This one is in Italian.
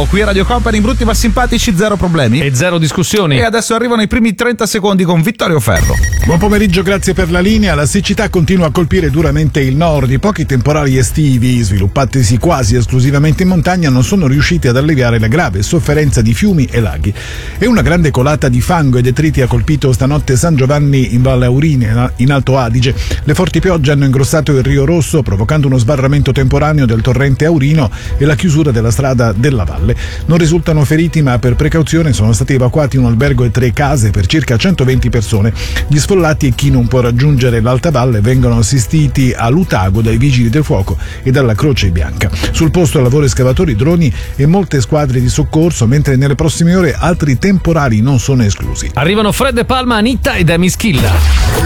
Ciao, qui a Radio Company, brutti ma simpatici, zero problemi e zero discussioni. E adesso arrivano i primi 30 secondi con Vittorio Ferro. Buon pomeriggio, grazie per la linea. La siccità continua a colpire duramente il nord. I pochi temporali estivi, sviluppatisi quasi esclusivamente in montagna, non sono riusciti ad alleviare la grave sofferenza di fiumi e laghi. E una grande colata di fango e detriti ha colpito stanotte San Giovanni in Valle Aurina, in Alto Adige. Le forti piogge hanno ingrossato il Rio Rosso, provocando uno sbarramento temporaneo del torrente Aurino e la chiusura della strada della valle. Non risultano feriti, ma per precauzione sono stati evacuati un albergo e 3 case per circa 120 persone. Gli sfollati e chi non può raggiungere l'Alta Valle vengono assistiti a Lutago dai vigili del fuoco e dalla Croce Bianca. Sul posto lavoro escavatori, droni e molte squadre di soccorso, mentre nelle prossime ore altri temporali non sono esclusi. Arrivano Fred De Palma, Anitta ed Emischilla.